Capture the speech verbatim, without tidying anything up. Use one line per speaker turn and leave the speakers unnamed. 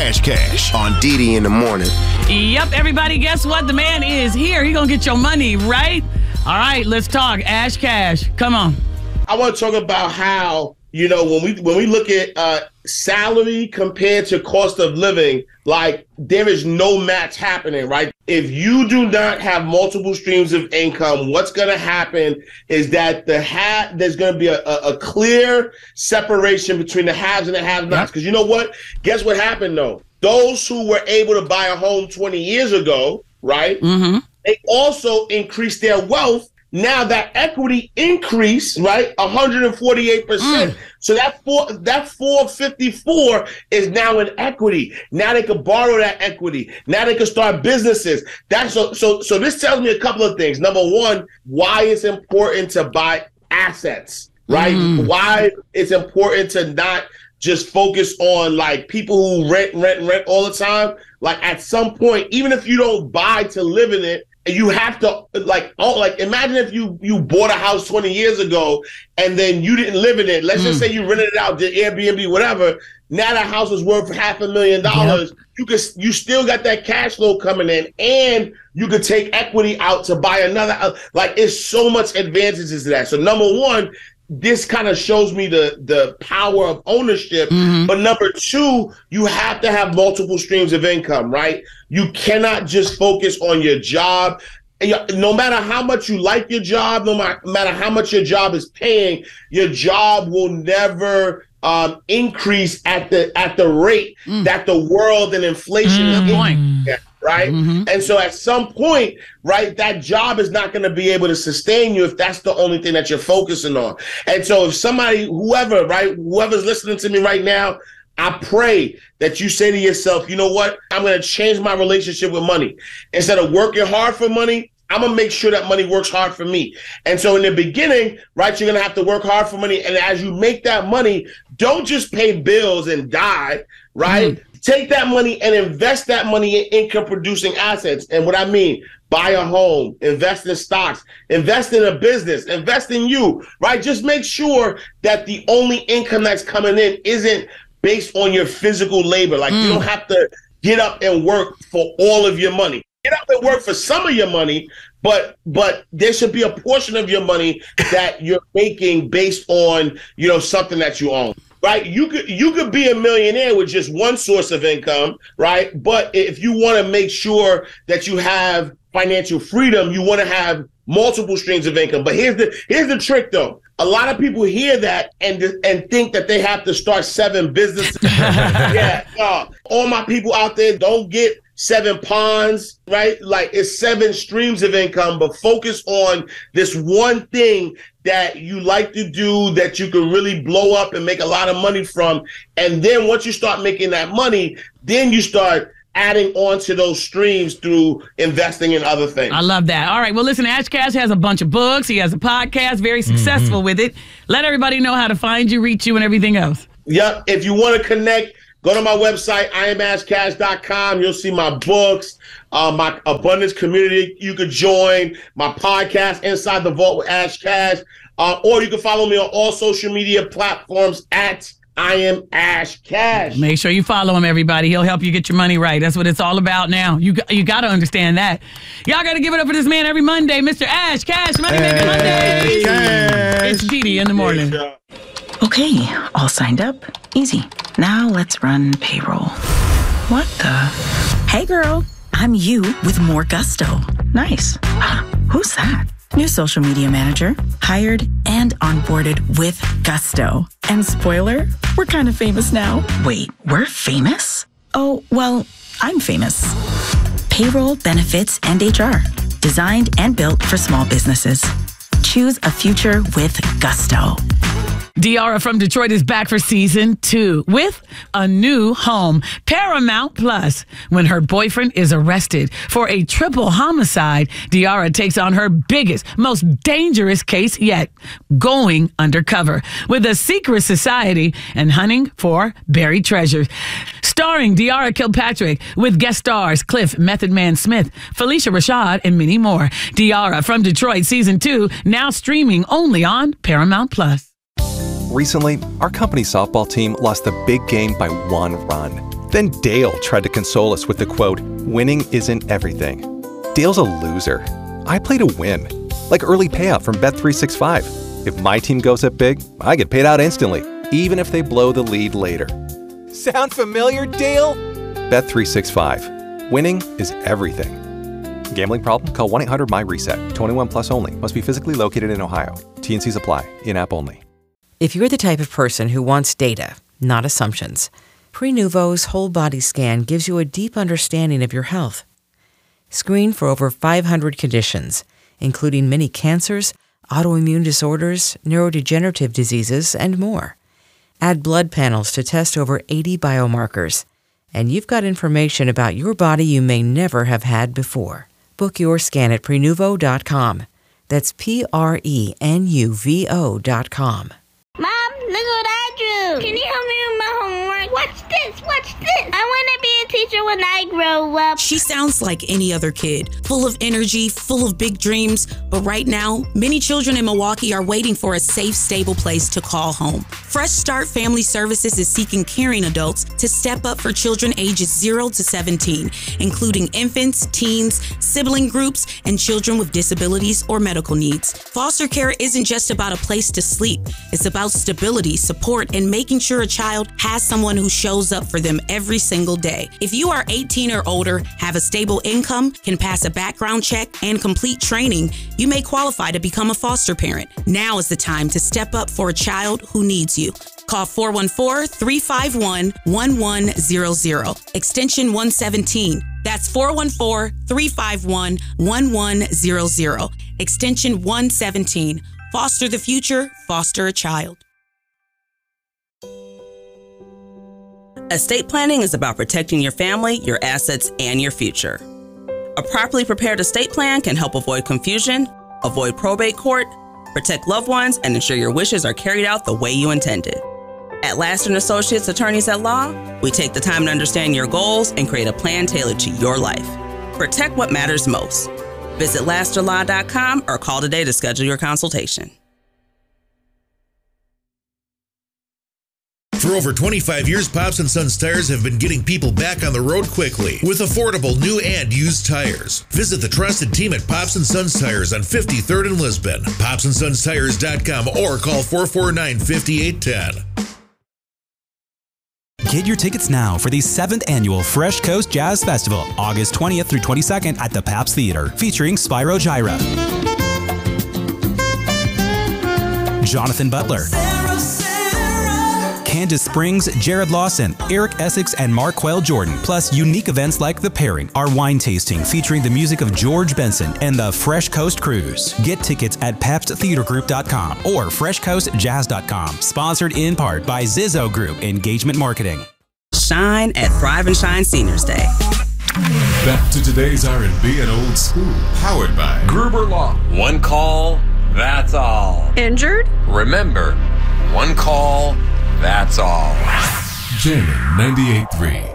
Ash Cash on D D in the morning.
Yep, everybody, guess what? The man is here. He gonna get your money, right? All right, let's talk. Ash Cash, come on.
I want to talk about how, you know, when we when we look at uh, salary compared to cost of living, like there is no match happening, right? If you do not have multiple streams of income, what's going to happen is that the ha- there's going to be a, a, a clear separation between the haves and the have-nots. Because you know what? Guess what happened, though? Those who were able to buy a home twenty years ago, right? Mm-hmm. They also increased their wealth. Now that equity increased, right, one hundred forty-eight percent. Mm. So that four, that four fifty-four is now in equity. Now they could borrow that equity. Now they could start businesses. That's so so so this tells me a couple of things. Number one, why it's important to buy assets, right? Mm. Why it's important to not just focus on like people who rent, rent, rent all the time. Like at some point, even if you don't buy to live in it, you have to like, oh, like imagine if you you bought a house twenty years ago and then you didn't live in it. Let's mm. just say you rented it out to Airbnb, whatever. Now that house is worth half a million dollars. Yep. You could you still got that cash flow coming in, and you could take equity out to buy another. Like it's so much advantages to that. So number one, this kind of shows me the the power of ownership. Mm-hmm. But number two, you have to have multiple streams of income, right? You cannot just focus on your job. No matter how much you like your job, no matter how much your job is paying, your job will never um, increase at the at the rate mm. that the world and inflation mm. is going. Right. Mm-hmm. And so at some point, right, that job is not going to be able to sustain you if that's the only thing that you're focusing on. And so if somebody, whoever, right, whoever's listening to me right now, I pray that you say to yourself, you know what, I'm going to change my relationship with money. Instead of working hard for money, I'm going to make sure that money works hard for me. And so in the beginning, right, you're going to have to work hard for money. And as you make that money, don't just pay bills and die, right? Mm-hmm. Take that money and invest that money in income-producing assets. And what I mean, buy a home, invest in stocks, invest in a business, invest in you, right? Just make sure that the only income that's coming in isn't based on your physical labor. Like mm. you don't have to get up and work for all of your money. Get up and work for some of your money, but but there should be a portion of your money that you're making based on, you know, something that you own. Right, you could you could be a millionaire with just one source of income, right? But if you want to make sure that you have financial freedom, you want to have multiple streams of income. But here's the here's the trick, though. A lot of people hear that and and think that they have to start seven businesses. yeah, no. All my people out there, don't get seven ponds, right? Like it's seven streams of income, but focus on this one thing that you like to do that you can really blow up and make a lot of money from. And then once you start making that money, then you start adding on to those streams through investing in other things.
I love that. All right. Well, listen, Ash Cash has a bunch of books. He has a podcast, very successful mm-hmm. with it. Let everybody know how to find you, reach you, and everything else.
Yep. If you want to connect, go to my website, I am ash cash dot com. You'll see my books, uh, my abundance community you could join, my podcast, Inside the Vault with Ash Cash. Uh, or you can follow me on all social media platforms at I am Ash Cash.
Make sure you follow him, everybody. He'll help you get your money right. That's what it's all about now. You you got to understand that. Y'all got to give it up for this man every Monday, Mister Ash Cash. Money Making Mondays. It's G D in the morning.
Okay, all signed up. Easy. Now let's run payroll. What the? Hey, girl. I'm you with more gusto. Nice. Who's that? New social media manager, hired and onboarded with gusto. And spoiler, we're kind of famous now. Wait, we're famous? Oh, well, I'm famous. Payroll, benefits, and H R. Designed and built for small businesses. Choose a future with gusto.
Diarra from Detroit is back for season two with a new home, Paramount Plus. When her boyfriend is arrested for a triple homicide, Diarra takes on her biggest, most dangerous case yet, going undercover with a secret society and hunting for buried treasures. Starring Diarra Kilpatrick with guest stars Cliff Method Man Smith, Felicia Rashad, and many more. Diarra from Detroit season two, now streaming only on Paramount Plus.
Recently, our company softball team lost the big game by one run. Then Dale tried to console us with the quote, "Winning isn't everything." Dale's a loser. I play to win, like early payout from Bet three sixty-five. If my team goes up big, I get paid out instantly, even if they blow the lead later. Sound familiar, Dale? Bet three sixty-five. Winning is everything. Gambling problem? Call one eight hundred M Y RESET. twenty-one plus only. Must be physically located in Ohio. T and Cs apply. In-app only.
If you're the type of person who wants data, not assumptions, Prenuvo's whole body scan gives you a deep understanding of your health. Screen for over five hundred conditions, including many cancers, autoimmune disorders, neurodegenerative diseases, and more. Add blood panels to test over eighty biomarkers, and you've got information about your body you may never have had before. Book your scan at Prenuvo dot com. That's P R E N U V O dot com.
Mom, look what I drew. Can you help me with my homework? Watch this, watch this. I want to be a teacher when I grow up.
She sounds like any other kid, full of energy, full of big dreams. But right now, many children in Milwaukee are waiting for a safe, stable place to call home. Fresh Start Family Services is seeking caring adults to step up for children ages zero to seventeen, including infants, teens, sibling groups, and children with disabilities or medical needs. Foster care isn't just about a place to sleep. It's about stability, support, and making sure a child has someone who shows up for them every single day. If you are eighteen or older, have a stable income, can pass a background check, and complete training, you may qualify to become a foster parent. Now is the time to step up for a child who needs you. Call four one four, three five one, one one zero zero, extension one seventeen. That's four one four, three five one, one one zero zero, extension one seventeen. Foster the future, foster a child.
Estate planning is about protecting your family, your assets, and your future. A properly prepared estate plan can help avoid confusion, avoid probate court, protect loved ones, and ensure your wishes are carried out the way you intended. At Laster and Associates Attorneys at Law, we take the time to understand your goals and create a plan tailored to your life. Protect what matters most. Visit Laster Law dot com or call today to schedule your consultation.
For over twenty-five years, Pops and Sons Tires have been getting people back on the road quickly with affordable new and used tires. Visit the trusted team at Pops and Sons Tires on fifty-third in Lisbon, Pops and Sons Tires dot com, or call four four nine, five eight one zero.
Get your tickets now for the seventh Annual Fresh Coast Jazz Festival, August twentieth through twenty-second at the Pabst Theater, featuring Spyro Gyra, Jonathan Butler, Sarah, Sarah. Candace Springs, Jared Lawson, Eric Essex, and Marquel Jordan, plus unique events like The Pairing, our wine tasting featuring the music of George Benson, and the Fresh Coast Cruise. Get tickets at Pabst Theater Group dot com or Fresh Coast Jazz dot com. Sponsored in part by Zizzo Group Engagement Marketing.
Shine at Thrive and Shine Seniors Day.
Back to today's R and B and old school. Powered by
Gruber Law. One call, that's all.
Injured?
Remember, one call, that's all.
J M ninety-eight point three.